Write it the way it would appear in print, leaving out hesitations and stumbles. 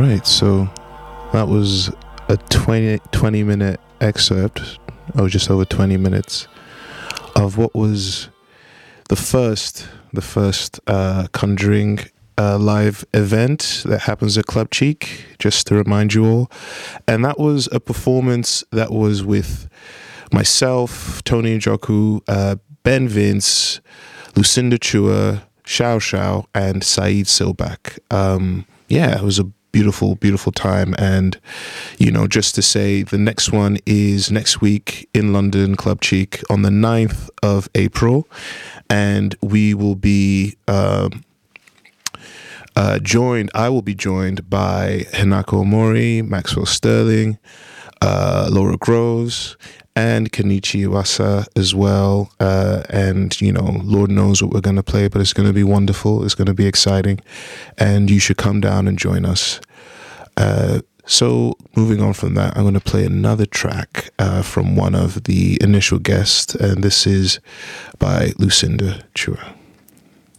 right, so that was a 20 minute excerpt, or just over 20 minutes, of what was the first Conjuring live event that happens at Club Cheek, just to remind you all. And that was a performance that was with myself, Tony Njoku, Ben Vince, Lucinda Chua, Xiao Xiao, and Saeed Silbak. It was a beautiful time. And, just to say, the next one is next week in London, Club Cheek, on the 9th of April. And we will be I will be joined by Hinako Omori, Maxwell Sterling, Laura Groves, and Kenichi Iwasa as well. And, Lord knows what we're going to play, but it's going to be wonderful. It's going to be exciting. And you should come down and join us. So moving on from that, I'm going to play another track from one of the initial guests. And this is by Lucinda Chua.